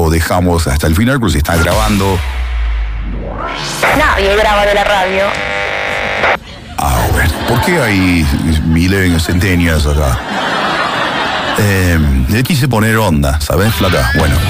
lo dejamos hasta el final, pero si está grabando. Nadie graba de la radio. Ah, bueno. ¿Por qué hay millennials, centennials acá? Le quise poner onda, ¿sabes, flaca? Bueno.